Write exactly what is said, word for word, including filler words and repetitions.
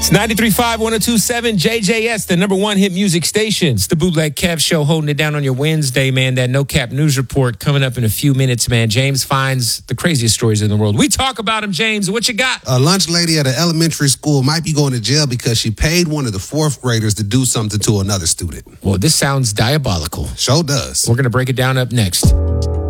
It's ninety-three point five, one oh two point seven J J S, the number one hit music station. It's the Bootleg Kev Show, holding it down on your Wednesday, man. That No Cap News Report coming up in a few minutes, man. James finds the craziest stories in the world. We talk about them, James. What you got? A lunch lady at an elementary school might be going to jail because she paid one of the fourth graders to do something to another student. Well, this sounds diabolical. Sure does. We're going to break it down up next.